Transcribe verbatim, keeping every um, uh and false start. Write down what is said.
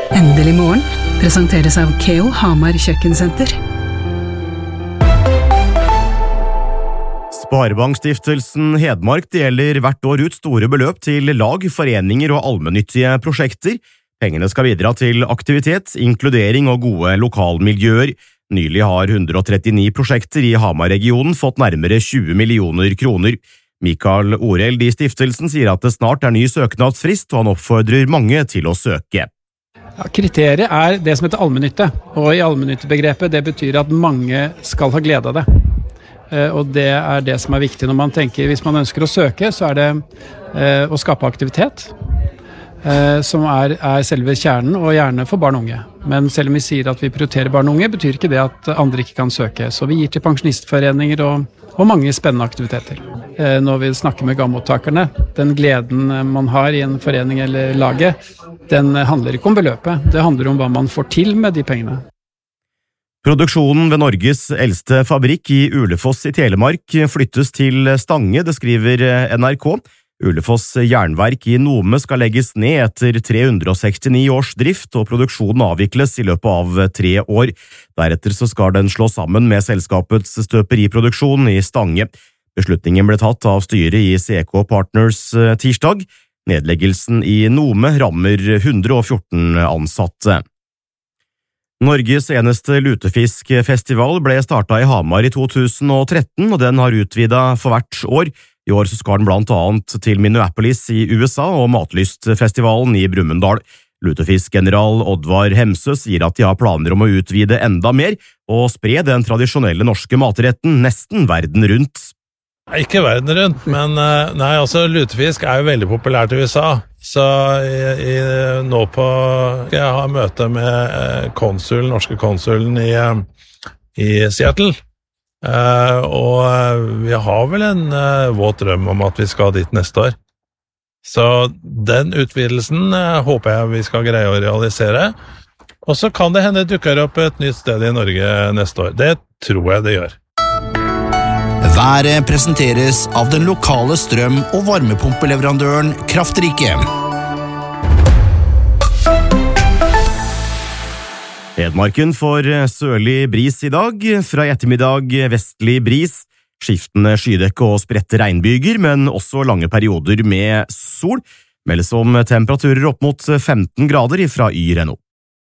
Endelig morgen presenteres av Keo Hamar Kjøkkensenter. Sparebankstiftelsen Hedmark deler hvert år ut store beløp til lag, foreninger og allmennyttige prosjekter. Pengene skal bidra til aktivitet, inkludering og gode lokalmiljøer. Nylig har hundre og trettini prosjekter i Hamar-regionen fått nærmere tjue millioner kroner. Mikael Oreld i stiftelsen sier at det snart er ny søknadsfrist, og han oppfordrer mange til å søke. Ja, kriteriet er det som heter allmennytte, og i allmennyttebegrepet det betyr at mange skal ha glede av det. Eh, og det er det som er viktig når man tenker, hvis man ønsker å søke, så er det eh, å skape aktivitet, eh, som er, er selve kjernen, og gjerne for barn og unge. Men selv om vi sier at vi prioriterer barn og unge, betyr ikke det at andre ikke kan søke. Så vi gir til pensjonistforeninger og, og mange spennende aktiviteter. Eh, når vi snakker med gammottakerne, den gleden man har i en forening eller laget, den handler ikke om beløpet, det handler om hva man får til med de pengene. Produksjonen ved Norges eldste fabrikk i Ulefoss i Telemark flyttes til Stange, det skriver N R K. Ulefoss jernverk i Nome skal legges ned etter tre hundre og sekstini års drift, og produksjonen avvikles i løpet av tre år. Deretter så skal den slås sammen med selskapets støperiproduksjon i Stange. Beslutningen ble tatt av styret i C K Partners tirsdag. Nedleggelsen i Nome rammer hundre og fjorten ansatte. Norges eneste lutefiskfestival ble startet i Hamar i to tusen og tretten, og den har utvidet for hvert år. I år så skal den blant annet til Minneapolis i U S A og Matlystfestivalen i Brumunddal. Lutefiskgeneral Oddvar Hemsø sier at de har planer om å utvide enda mer og spre den tradisjonelle norske matretten nesten verden rundt. Ikke verden rundt, men nei, altså lutefisk er jo veldig populært i U S A. Så i, i, nå på jeg har møte med konsul, norske konsulen i, i Seattle. Uh, og vi har vel en uh, våt drøm om at vi skal dit neste år. Så den utvidelsen uh, håper jeg vi skal greie å realisere. Og så kan det hende dukker opp et nytt sted i Norge neste år. Det tror jeg det gjør. Været presenteres av den lokale strøm- og varmepumpeleverandøren Kraftrike. Hedmarken får sørlig bris i dag, fra i ettermiddag vestlig bris, skiftende skydekke og spredte regnbyger, men også lange perioder med sol, meldes om temperaturer opp mot femten grader fra Yr N O.